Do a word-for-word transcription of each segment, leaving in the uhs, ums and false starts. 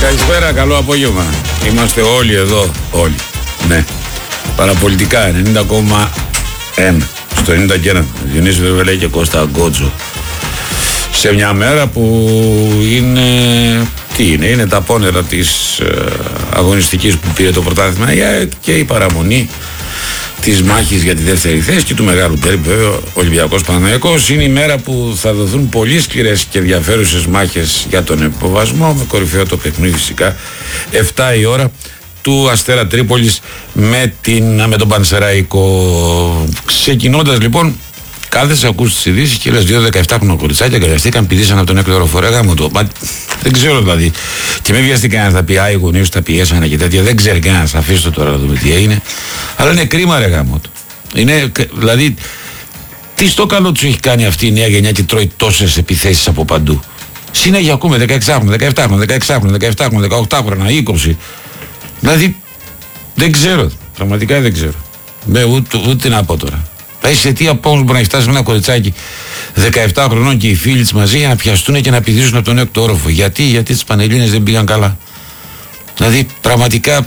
Καλησπέρα, καλό απόγευμα. Είμαστε όλοι εδώ, όλοι. Ναι. Παραπολιτικά ενενήντα κόμμα ένα. Στο ενενήντα και ένα. Διονύση Βερβελέ και Κώστα Αγκότζο. Σε μια μέρα που είναι. Τι είναι, είναι τα πόνερα της ε, αγωνιστικής που πήρε το πρωτάθλημα και η παραμονή της μάχης για τη δεύτερη θέση και του μεγάλου περίπου βέβαια Ολυμπιακός Παναθηναϊκός. Είναι η μέρα που θα δοθούν πολύ σκληρές και ενδιαφέρουσες μάχες για τον υποβασμό, με κορυφαίο το παιχνίδι φυσικά επτά η ώρα του Αστέρα Τρίπολης με, την, με τον Πανσεραϊκό. Ξεκινώντας λοιπόν, κάθεσαι, ακούς τις ειδήσεις και λες δύο δεκαεφτάχρονα κοριτσάκια αγκαλιαστήκαν, πηδήσαν από τον έκτο ορόφο. Γάμο το. Μα, δεν ξέρω δηλαδή. Και με βιαστεί κανένας θα πει, α, οι γονείς τα πιέσανε και τέτοια. Δεν ξέρει κανένας. Αφήστε το τώρα να δούμε τι έγινε. Αλλά είναι κρίμα, ρε γάμο το. Είναι, δηλαδή, τι στο καλό του έχει κάνει αυτή η νέα γενιά και τρώει τόσες επιθέσεις από παντού. Συνέχεια ακούμε δεκαεξάχρονα, δεκαεπτάχρονα, δεκαεξάχρονα, δεκαεπτάχρονα, δεκαοκτάχρονα, είκοσι. Δηλαδή, δεν ξέρω. Πραγματικά δεν ξέρω. Ναι, ούτε, ούτε να πω τώρα. Δηλαδή σε τι απόγνωση μπορεί να έχει φτάσει με ένα κοριτσάκι δεκαεπτά χρονών και οι φίλοι της μαζί για να πιαστούν και να πηδήσουν από τον έκτο όροφο. Γιατί, γιατί τις Πανελλήνιες δεν πήγαν καλά. Δηλαδή πραγματικά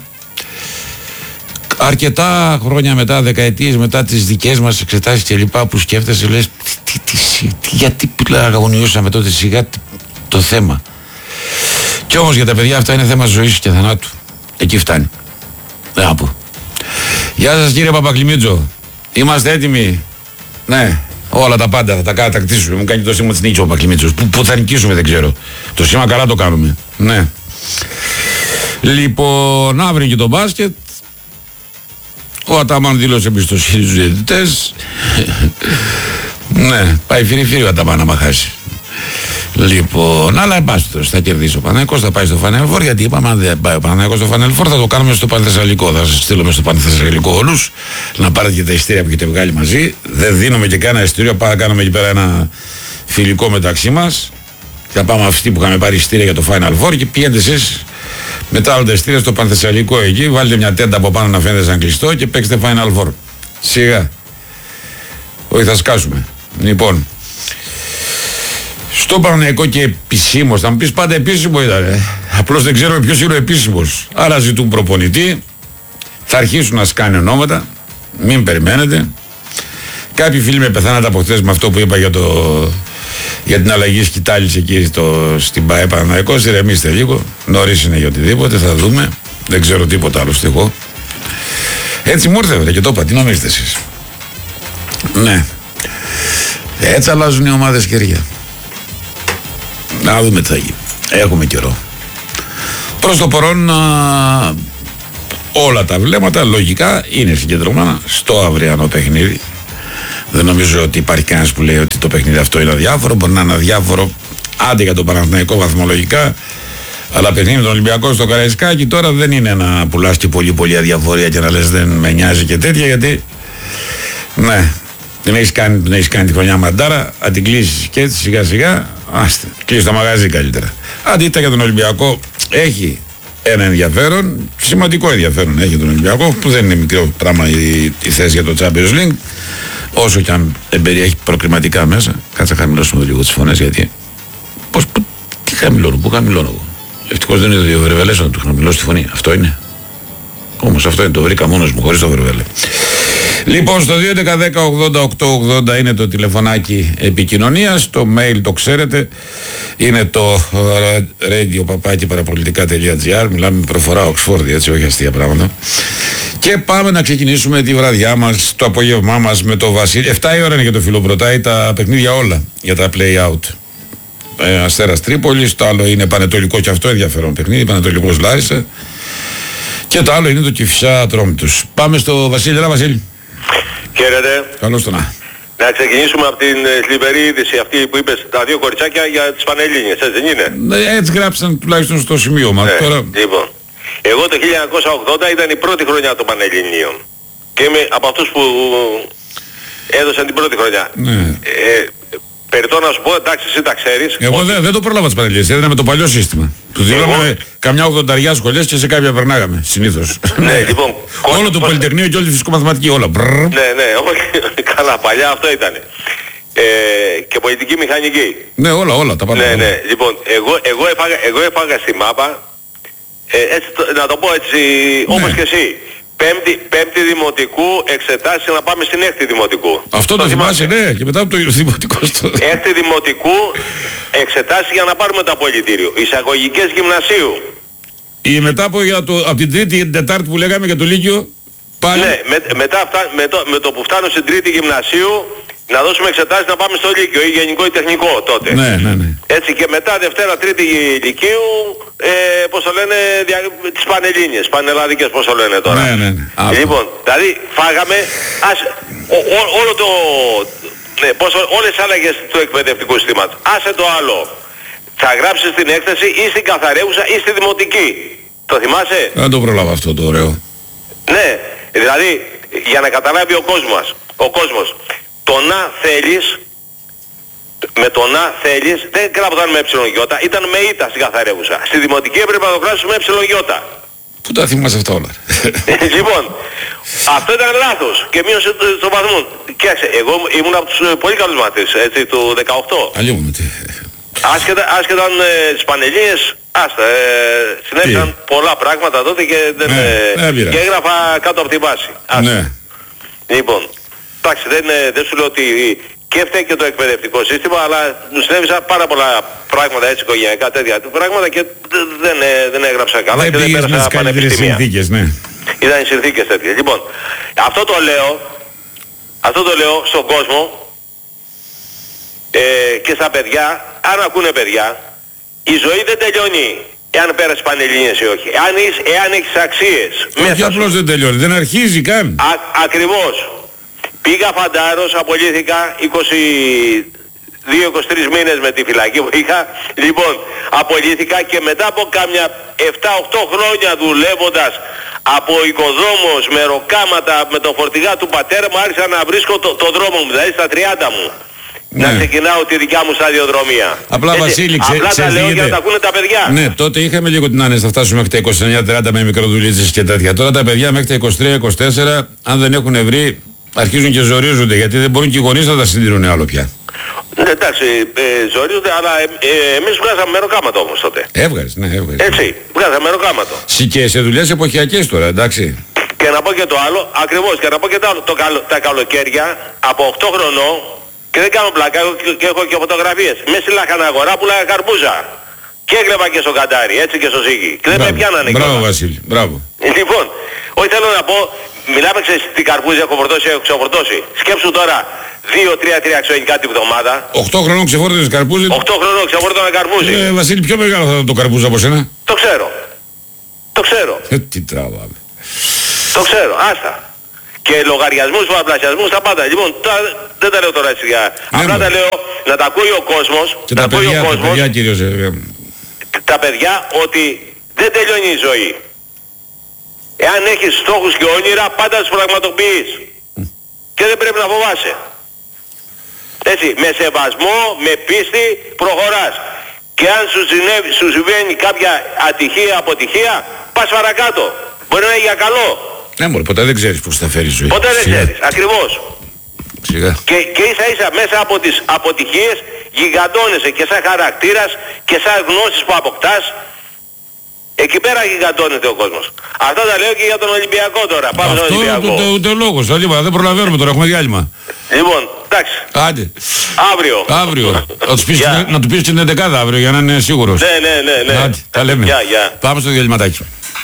αρκετά χρόνια μετά, δεκαετίες μετά τις δικές μας εξετάσεις και λοιπά που σκέφτεσαι λες τι, τι, τι, τι, γιατί αγωνιούσαμε τότε σιγά το θέμα. Κι όμως για τα παιδιά αυτά είναι θέμα ζωής και θανάτου. Εκεί φτάνει. Δεν θα πω. Γεια σας κύριε Παπακλημίτζο. Είμαστε έτοιμοι. Ναι, όλα τα πάντα θα τα κατακτήσουμε. Μου κάνει το σήμα της νίκης ο Παπακλημίτσος. Πού, πού θα νικήσουμε δεν ξέρω. Το σήμα καλά το κάνουμε. Ναι. Λοιπόν, αύριο και το μπάσκετ. Ο Αταμάν δήλωσε εμπιστοσύνη στους διαιτητές. Ναι, πάει φυρί-φυρί ο Αταμάν άμα χάσει. Λοιπόν, αλλά εμπάστητος θα κερδίσει ο Παναθηναϊκός, θα πάει στο Final Four. Γιατί είπαμε, αν δεν πάει ο Παναθηναϊκός στο Final Four, θα το κάνουμε στο Πανθεσσαλικό. Θα σας στείλουμε στο Πανθεσσαλικό όλους να πάρετε και τα ειστήρια που έχετε βγάλει μαζί. Δεν δίνουμε και κανένα ειστήριο, πάμε να κάνουμε εκεί πέρα ένα φιλικό μεταξύ μας. Θα πάμε αυτοί που είχαμε πάρει ειστήρια για το Final Four και πηγαίνετε εσείς μετά όλα τα ειστήρια στο Πανθεσσαλικό εκεί. Βάλτε μια τέντα από πάνω να φαίνεται σαν κλειστό και παίξτε Final Four. Σιγά. Όχι, θα σκάσουμε. Λοιπόν. Στο Παναθηναϊκό και επισήμως, θα μου πεις πάντα επίσημο ήταν. Ε. Απλώς δεν ξέρουμε ποιος είναι ο επίσημος. Άρα ζητούν προπονητή, θα αρχίσουν να σκάνε ονόματα, μην περιμένετε. Κάποιοι φίλοι με πεθάνατε από χθες με αυτό που είπα για, το, για την αλλαγή σκητάλης εκεί στο, στην ΠΑΕ Παναθηναϊκός. Ηρεμήστε λίγο, νωρίς είναι για οτιδήποτε, θα δούμε. Δεν ξέρω τίποτα άλλο εγώ. Έτσι μου ήρθε και το είπα, τι νομίζετε εσείς. Ναι. Έτσι αλλάζουν οι ομάδες χέρια. Να δούμε τι θα γίνει. Έχουμε καιρό. Προς το παρόν όλα τα βλέμματα λογικά είναι συγκεντρωμένα στο αυριανό παιχνίδι. Δεν νομίζω ότι υπάρχει κανένας που λέει ότι το παιχνίδι αυτό είναι αδιάφορο. Μπορεί να είναι αδιάφορο άντε για τον Παναθηναϊκό βαθμολογικά. Αλλά παιχνίδι με τον Ολυμπιακό στο Καραϊσκάκι τώρα δεν είναι να πουλάς και πολύ πολύ αδιαφορία και να λες δεν με νοιάζει και τέτοια, γιατί ναι, δεν έχεις κάνει, δεν έχεις κάνει τη χρονιά μαντάρα, αν την κλείσεις και έτσι σιγά σιγά, άστε, κλείσεις το μαγαζί καλύτερα. Αντίθετα για τον Ολυμπιακό έχει ένα ενδιαφέρον, σημαντικό ενδιαφέρον έχει τον Ολυμπιακό, που δεν είναι μικρό πράγμα η, η θέση για το Champions League, όσο και αν εμπεριέχει προκριματικά μέσα. Κάτσε να χαμηλώσουμε λίγο τις φωνές, γιατί πώς, που, τι χαμηλώνω, πού χαμηλώνω εγώ. Ευτυχώς δεν είναι το Βερβελές να του χαμηλώσει τη φωνή, αυτό είναι. Όμως αυτό είναι, το βρήκα μόνος μου χωρίς το Βερβελέ. Λοιπόν, στο δύο έντεκα δέκα ογδόντα οκτώ ογδόντα είναι το τηλεφωνάκι επικοινωνίας. Το mail το ξέρετε, είναι το radio παπάκι παραπολιτικά τελεία τζι άρ. Μιλάμε με προφορά Οξφόρδη, έτσι, όχι αστεία πράγματα. Και πάμε να ξεκινήσουμε τη βραδιά μας, το απόγευμά μας με το Βασίλη. εφτά η ώρα είναι για το Φιλοπρωτάι, τα παιχνίδια όλα για τα play out. Ε, Αστέρας Τρίπολης, το άλλο είναι Πανετολικό και αυτό ενδιαφέρον παιχνίδι, Πανετολικός Λάρισα. Και το άλλο είναι το Κηφισιά Ατρόμητος. Πάμε στο Βασίλη, ρε Βασίλη. Χαίρετε. Καλώς το να. Να ξεκινήσουμε από την θλιβερή είδηση αυτή που είπες, τα δύο κοριτσάκια για τις Πανελλήνιες, έτσι δεν είναι? Ναι, έτσι γράψαν τουλάχιστον στο σημείο μας. Ε, τώρα... Λοιπόν, εγώ το χίλια εννιακόσια ογδόντα ήταν η πρώτη χρονιά των Πανελληνίων. Και είμαι από αυτούς που έδωσαν την πρώτη χρονιά. Ναι. Ε, Περιτώ να σου πω, εντάξει, εσύ τα ξέρεις. Εγώ ότι... δεν, δεν το πρόλαβα τις Πανελλήνιες, έδινα με το παλιό σύστημα. Του δίναμε εγώ... καμιά ογδονταριά σχολές και σε κάποια περνάγαμε, συνήθως. Ναι, λοιπόν. Όλο το Πολυτεχνείο και όλη τη φυσικομαθηματική, όλα. Ναι, ναι, όχι, καλά, παλιά αυτό ήταν. Ε, και πολιτική μηχανική. Ναι, όλα, όλα, τα πάντα. Ναι, ναι, λοιπόν, εγώ, εγώ, έφαγα, εγώ έφαγα στη μάπα ε, έτσι, να το πω έτσι όπως ναι. και εσύ. Πέμπτη, πέμπτη δημοτικού εξετάσεις να πάμε στην έκτη δημοτικού. Αυτό το, το θυμάσαι, ναι, και μετά από το δημοτικό στο... Έκτη δημοτικού εξετάσεις για να πάρουμε το απολυτήριο. Εισαγωγικές γυμνασίου. Ή μετά από, για το, από την τρίτη και την τετάρτη που λέγαμε για το Λύκειο, πάλι... Ναι, με, μετά αυτά, με, το, με το που φτάνω στην τρίτη γυμνασίου, να δώσουμε εξετάσεις να πάμε στο Λύκειο ή γενικό ή τεχνικό τότε. Ναι, ναι, ναι. Έτσι και μετά Δευτέρα, Τρίτη Λυκείου, ε, πώς το λένε, δια, τις Πανελλήνιες, Πανελλαδικές πώς το λένε τώρα. Ναι, ναι, ναι. Λοιπόν, δηλαδή φάγαμε ας, ό, ό, όλο το, ναι, πώς, όλες τις άλλαγες του εκπαιδευτικού συστήματος. Άσε το άλλο. Θα γράψεις την έκθεση ή στην καθαρέουσα ή στη δημοτική. Το θυμάσαι? Δεν το προλάβω αυτό το ωραίο. Ναι, δηλαδή για να καταλάβει ο κόσμος, ο κόσμος. Το να θέλεις, με το να θέλεις, δεν γράφονταν με εψιλογιώτα, ήταν με ήττα στην καθαρέουσα. Στη δημοτική έπρεπε να το γράψεις με εψιλογιώτα. Πού τα θυμάσαι αυτά όλα? Λοιπόν, αυτό ήταν λάθος και μείωσε το βαθμό. Κοίταξε, εγώ ήμουν από τους πολύ καλούς μαθητές, έτσι, του δεκαοκτώ. Αλλιώς, τι. Άσχετα, άσχετα ε, τις Πανελλήνιες, άστα, ε, συνέβησαν πολλά πράγματα τότε και, δεν, ναι, ε, ναι, και έγραφα κάτω από τη βάση. Ναι. Λοιπόν, εντάξει, δεν, δεν σου λέω ότι και φταίει και το εκπαιδευτικό σύστημα, αλλά μου συνέβησαν πάρα πολλά πράγματα έτσι οικογενειακά τέτοια πράγματα και δεν, δεν έγραψα καλά δεν και δεν πέρασα πανεπιστήμια. Συνθήκες, ναι. Ήταν οι συνθήκες τέτοιες. Λοιπόν, αυτό το λέω, αυτό το λέω στον κόσμο ε, και στα παιδιά, αν ακούνε παιδιά, η ζωή δεν τελειώνει εάν πέρασε Πανελλήνιες ή όχι. Εάν, είσαι, εάν έχεις αξίες. Όχι απλώς δεν τελειώνει, δεν αρχίζει καν. Α, ακριβώς. Πήγα φαντάρος, απολύθηκα είκοσι δύο είκοσι τρεις μήνες με τη φυλακή που είχα. Λοιπόν, απολύθηκα και μετά από κάμια επτά οκτώ χρόνια δουλεύοντας από οικοδόμος, με ροκάματα, με το φορτηγά του πατέρα μου, άρχισα να βρίσκω το, το δρόμο μου, δηλαδή στα τριάντα μου. Ναι. Να ξεκινάω τη δικιά μου σταδιοδρομία. Απλά έτσι, Βασίλη, ξε, απλά τα λέω για να τα ακούνε τα παιδιά. Ναι, τότε είχαμε λίγο την άνεση να φτάσουμε μέχρι τα είκοσι εννιά τριάντα με μικροδουλίτσες και τέτοια. Τώρα τα παιδιά μέχρι τα είκοσι τρία είκοσι τέσσερα, αν δεν έχουν βρει, αρχίζουν και ζορίζονται, γιατί δεν μπορούν και οι γονείς να τα συντηρούν άλλο πια. Ναι, εντάξει, ε, ζορίζονται, αλλά ε, ε, εμείς βγάζαμε μεροκάματο όμως τότε. Έβγαζες, ναι, έβγαζες. Έτσι, βγάζαμε μεροκάματο. Και σε δουλειές εποχιακές τώρα, εντάξει. Και να πω και το άλλο, ακριβώς, και να πω και το άλλο, το καλο, τα καλοκαίρια, από οκτώ χρονών, και δεν κάνω πλάκα, έχω, και έχω και φωτογραφίες, με στη λαχαναγορά που λέγα καρπούζα. Και έκλεβα και στο καντάρι, έτσι και στο Ζήγη. Και δεν με πιάνανε. Μπράβο Βασίλη, μπράβο. Λοιπόν, όχι θέλω να πω, μιλάμε ξέρεις τι καρπούζι έχω φορτώσει, έχω ξεφορτώσει. Σκέψου τώρα, δύο τρία τριαξιονικά την εβδομάδα. οκτώ χρονών ξεφόρτωσες καρπούζι. οκτώ χρονών ξεφόρτωνα καρπούζι. Ε, Βασίλη, πιο μεγάλο θα ήταν το καρπούζι από σένα. Το ξέρω. Το ξέρω. Ε, τι τραβάμε. Το ξέρω, άστα. Και λογαριασμούς, πολλαπλασιασμούς, τα πάντα. Λοιπόν, τα, δεν τα λέω τώρα έτσι για... Ναι, απλά τα λέω να τα ακούει ο κόσμος. Και τα παιδιά, τα παιδιά κυρίως. Ε, τα παιδιά ότι δεν τελειώνει η ζωή. Εάν έχεις στόχους και όνειρα, πάντα τους πραγματοποιείς. Mm. Και δεν πρέπει να φοβάσαι. Έτσι, με σεβασμό, με πίστη, προχωράς. Και αν σου, συνέβη, σου συμβαίνει κάποια ατυχία, αποτυχία, πας παρακάτω. Μπορεί να είναι για καλό. Ναι, μωρέ, ποτέ δεν ξέρεις πώς θα φέρει η ζωή. Ποτέ δεν Σιγά. ξέρεις, ακριβώς. Σιγά. Και, και ίσα ίσα μέσα από τις αποτυχίες γιγαντώνεσαι και σαν χαρακτήρας και σαν γνώσεις που αποκτάς. Εκεί πέρα γιγαντώνεται ο κόσμος. Αυτά τα λέω και για τον Ολυμπιακό τώρα. Πάμε αυτό στον Ολυμπιακό. Αυτό ούτε λόγος. Δεν προλαβαίνουμε τώρα, έχουμε διάλειμμα. Λοιπόν, εντάξει. Άντε. Αύριο. Αύριο. πεις, yeah. Να του πεις την εντεκάδα αύριο για να είναι σίγουρος. Ναι, ναι, ναι. ναι. Άντε, τα λέμε. Yeah, yeah. Πάμε στο διαλυματάκι.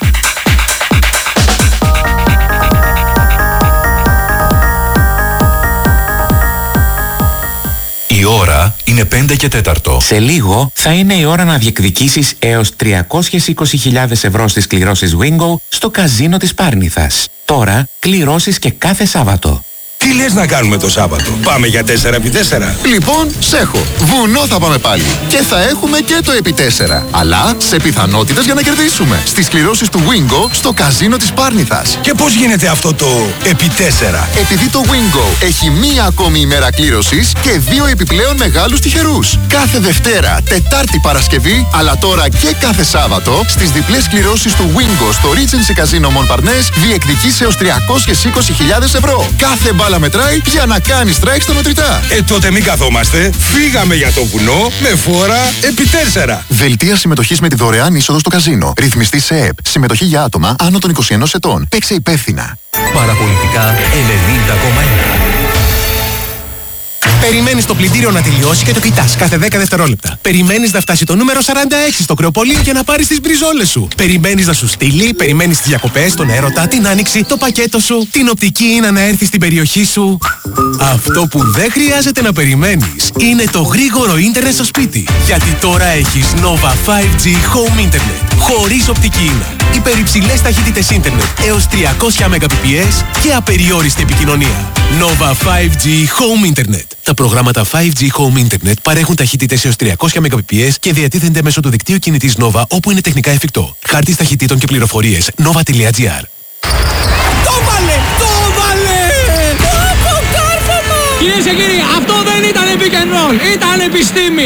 Η ώρα είναι πέντε και τέταρτο. Σε λίγο θα είναι η ώρα να διεκδικήσεις έως τριακόσιες είκοσι χιλιάδες ευρώ στις κληρώσεις Wingo στο καζίνο της Πάρνηθας. Τώρα κληρώσεις και κάθε Σάββατο. Τι λες να κάνουμε το Σάββατο? Πάμε για τέσσερα επί τέσσερα. Λοιπόν, σέχω. Βουνό θα πάμε πάλι. Και θα έχουμε και το επί τέσσερα. Αλλά σε πιθανότητες για να κερδίσουμε. Στις κληρώσεις του Wingo στο καζίνο της Πάρνηθας. Και πώς γίνεται αυτό το επί τέσσερα? Επειδή το Wingo έχει μία ακόμη ημέρα κλήρωσης και δύο επιπλέον μεγάλους τυχερούς. Κάθε Δευτέρα, Τετάρτη, Παρασκευή, αλλά τώρα και κάθε Σάββατο, στις διπλές κληρώσεις του Wingo στο Regency Casino Montparnasse διεκδικείς έως τριακόσιες είκοσι χιλιάδες ευρώ. Κάθε μπάλα μπάλα μετράει για να κάνει strike στα μετρητά. Ε, τότε μην καθόμαστε. Φύγαμε για το βουνό με φόρα επί τέσσερα. Δελτία συμμετοχής με τη δωρεάν είσοδο στο καζίνο. Ρυθμιστή σε ΕΕΠ. Συμμετοχή για άτομα άνω των είκοσι ενός ετών. Παίξε υπεύθυνα. Παραπολιτικά ενενήντα κόμμα ένα. Περιμένεις το πλυντήριο να τελειώσει και το κοιτάς κάθε δέκα δευτερόλεπτα. Περιμένεις να φτάσει το νούμερο σαράντα έξι στο κρεοπολείο για να πάρεις τις μπριζόλες σου. Περιμένεις να σου στείλει, περιμένεις τις διακοπές, τον έρωτα, την άνοιξη, το πακέτο σου, την οπτική είναι να έρθει στην περιοχή σου. Αυτό που δεν χρειάζεται να περιμένεις είναι το γρήγορο ίντερνετ στο σπίτι. Γιατί τώρα έχεις Nova φάιβ τζι Home Internet. Χωρίς οπτική ίνα. Υπερυψηλές ταχύτητες ίντερνετ έως τριακόσια Mbps και απεριόριστη επικοινωνία. Nova φάιβ τζι Home Internet. Τα προγράμματα φάιβ τζι Home Internet παρέχουν ταχύτητες έως τριακόσια Mbps και διατίθενται μέσω του δικτύου κινητής Nova όπου είναι τεχνικά εφικτό. Χάρτης ταχυτήτων και πληροφορίες nova.gr. Το βάλε! Το βάλε! Από κάρφωμα! Κυρίες και κύριοι, αυτό δεν ήταν pick and roll, ήταν επιστήμη!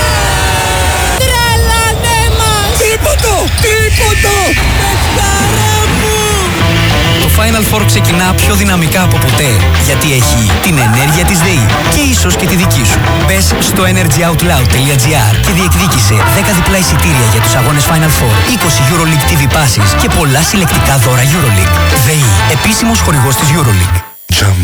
Τρελάνε μας! Τρίποντο! Τρίποντο! Πεχτάρα μου! Το Final Four ξεκινά πιο δυναμικά από ποτέ, γιατί έχει την ενέργεια της ΔΕΗ και ίσως και τη δική σου. Μπες στο energyoutloud.gr και διεκδίκησε δέκα διπλά εισιτήρια για τους αγώνες Final Four, είκοσι EuroLeague τι βι Passes και πολλά συλλεκτικά δώρα EuroLeague. ΔΕΗ, επίσημος χορηγός της EuroLeague. Jam